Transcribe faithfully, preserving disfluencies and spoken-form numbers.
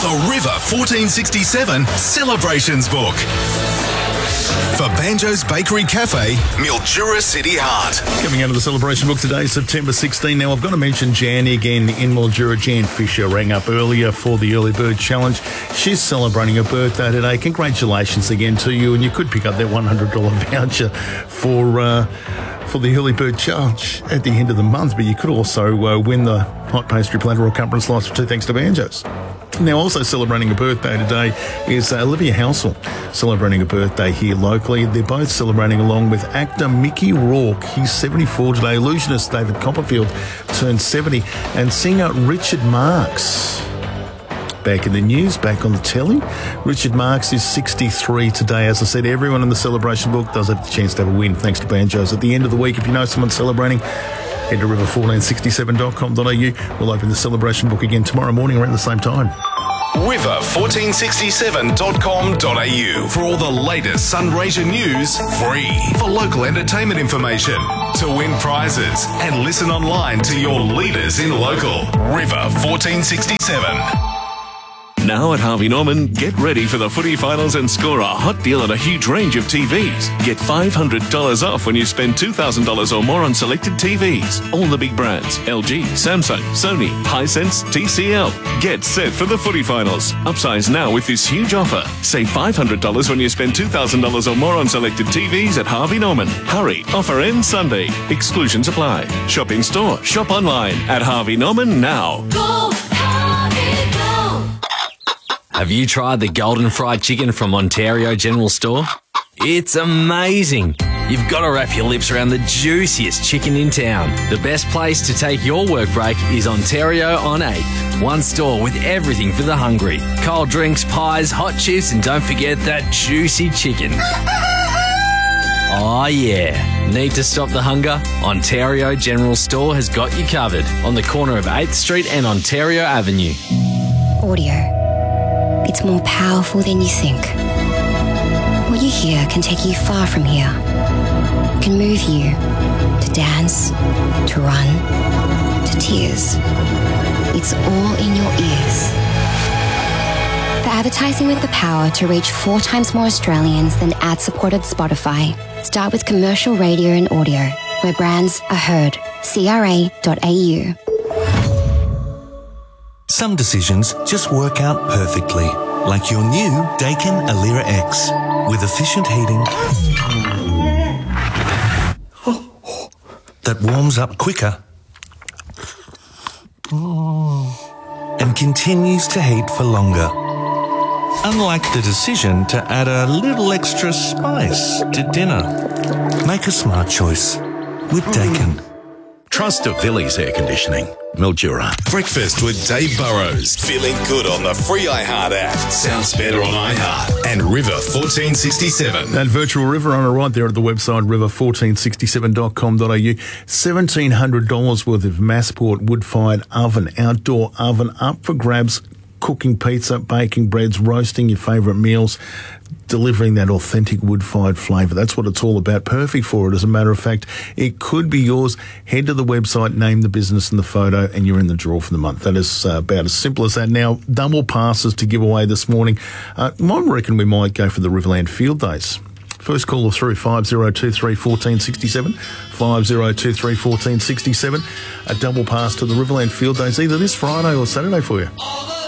The River fourteen sixty-seven Celebrations Book. For Banjo's Bakery Cafe, Mildura City Heart. Coming out of the celebration book today, September sixteenth. Now, I've got to mention Jan again in Mildura. Jan Fisher rang up earlier for the Early Bird Challenge. She's celebrating her birthday today. Congratulations again to you, and you could pick up that one hundred dollars voucher for uh, for the Early Bird Challenge at the end of the month, but you could also uh, win the hot pastry platter or cumber and slice for two thanks to Banjo's. Now, also celebrating a birthday today is uh, Olivia Housel, celebrating a birthday here locally. They're both celebrating along with actor Mickey Rourke. He's seventy-four today. Illusionist David Copperfield turned seventy. And singer Richard Marx. Back in the news, back on the telly. Richard Marx is sixty-three today. As I said, everyone in the celebration book does have the chance to have a win thanks to Banjo's. At the end of the week, if you know someone celebrating, head to river fourteen sixty-seven dot com dot a u. We'll open the celebration book again tomorrow morning around the same time. river fourteen sixty-seven dot com dot a u for all the latest Sunraysia news, free. For local entertainment information, to win prizes, and listen online to your leaders in local. River fourteen sixty-seven. Now at Harvey Norman, get ready for the footy finals and score a hot deal on a huge range of T Vs. Get five hundred dollars off when you spend two thousand dollars or more on selected T Vs. All the big brands: L G, Samsung, Sony, Hisense, T C L. Get set for the footy finals. Upsize now with this huge offer. Save five hundred dollars when you spend two thousand dollars or more on selected T Vs at Harvey Norman. Hurry, offer ends Sunday. Exclusions apply. Shop in store, shop online at Harvey Norman now. Go, Harvey, go! Have you tried the Golden Fried Chicken from Ontario General Store? It's amazing. You've got to wrap your lips around the juiciest chicken in town. The best place to take your work break is Ontario on eighth. One store with everything for the hungry. Cold drinks, pies, hot chips, and don't forget that juicy chicken. Oh yeah. Need to stop the hunger? Ontario General Store has got you covered on the corner of eighth Street and Ontario Avenue. Audio. It's more powerful than you think. What you hear can take you far from here. It can move you to dance, to run, to tears. It's all in your ears. For advertising with the power to reach four times more Australians than ad-supported Spotify, start with commercial radio and audio, where brands are heard. C R A dot A U. Some decisions just work out perfectly, like your new Daikin Alira X with efficient heating that warms up quicker and continues to heat for longer. Unlike the decision to add a little extra spice to dinner. Make a smart choice with Daikin. Trust of Villiers Air Conditioning, Mildura. Breakfast with Dave Burrows. Feeling good on the free iHeart app. Sounds better on iHeart. And River fourteen sixty-seven. That virtual river runner right there at the website, river fourteen sixty-seven dot com dot a u. seventeen hundred dollars worth of Massport wood-fired oven, outdoor oven, up for grabs. Cooking pizza, baking breads, roasting your favourite meals, delivering that authentic wood-fired flavour. That's what it's all about. Perfect for it, as a matter of fact. It could be yours. Head to the website, name the business in the photo, and you're in the draw for the month. That is uh, about as simple as that. Now, double passes to give away this morning. Uh, I reckon we might go for the Riverland Field Days. First caller through, five oh two three, one four six seven, five oh two three, one four six seven. A double pass to the Riverland Field Days, either this Friday or Saturday for you.